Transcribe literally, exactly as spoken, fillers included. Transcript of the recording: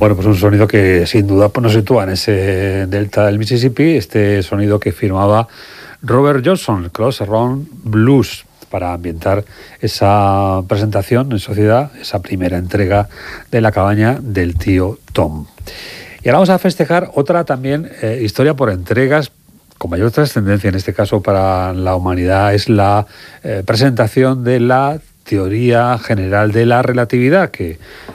Bueno, pues un sonido que sin duda pues, nos sitúa en ese delta del Mississippi, este sonido que firmaba Robert Johnson, Close Around Blues, para ambientar esa presentación en sociedad, esa primera entrega de La cabaña del tío Tom. Y ahora vamos a festejar otra también eh, historia por entregas, con mayor trascendencia en este caso para la humanidad, es la eh, presentación de la teoría general de la relatividad, que